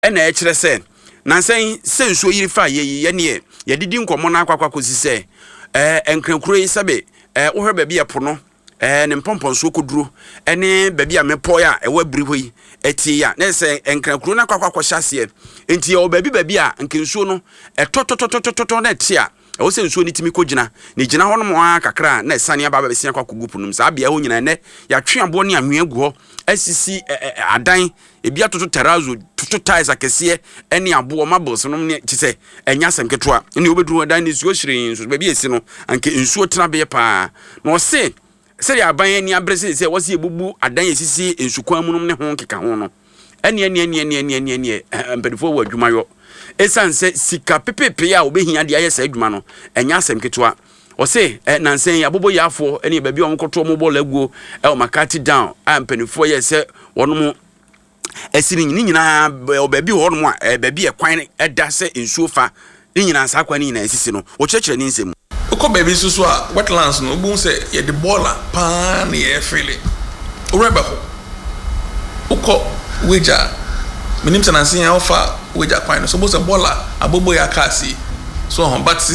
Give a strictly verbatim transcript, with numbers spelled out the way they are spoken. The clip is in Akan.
ena e kire se nansan se nsuo yiri fa ye ye ne ye didi nkomo na akwakwa kosi se eh enkrankuro yi sabe eh wo hwe ba bia pono eh ne mpompon so koduro ene ba bia mepo ya e wa biri hoyi etie ya na se enkrankuro na akwakwa kwhyase enti ye ba bi ba bia nkensuo no etotototototo na tia e wo se nsuo ni timi kogina ne gina ho no mo akakra na esane aba ba besia akwakwa gupunum sa bia ho nyina ne ya twe abo ne anwe agu ho asisi adan ebi atoto terrazzo toto ties akese ene abo mabels no ne kise enya sem ketoa ne obeduru adan ne suo hyirin so baabi esi no anke nsuo tena be pa na o se se ya aban ani abrese se wose ebubu adan esisi nsukwan mu no ne ho keka ho no ene ene ene ene ene ene ene mpedifo wa adwumayo esanse sika pepepe ya obehia de ayesa adwuma no enya sem ketoa o se nansen ya bobo yafo ene baabi on koto mo ball aguo e o makati down ampenifo ye se wono esiri ni nyina baabi ho no a baabi e kwan eda se nsuo fa ni nyina sa kwan ni nyina esisi no wo kyekere ni nsem uko baabi susu a wetlands no obu se ye de baller pa na ye fele ureba ho uko weja minim se nansen ya ofa weja kwan no so bo se baller abobo ya kasi so hon but